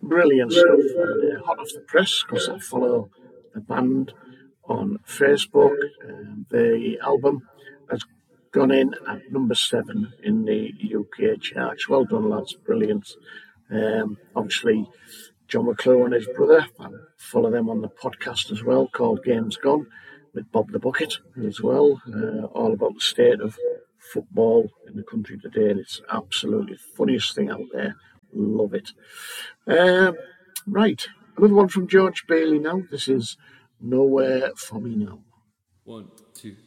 brilliant stuff. And hot off the press, because I follow the band on Facebook. The album has gone in at number 7 in the UK charts. Well done, lads. Brilliant. Obviously, John McClure and his brother. I follow them on the podcast as well, called Games Gone, with Bob the Bucket as well. All about the state of football in the country today. And it's absolutely the funniest thing out there. Love it. Right. Another one from George Bailey now. This is Nowhere For Me Now. 1, 2,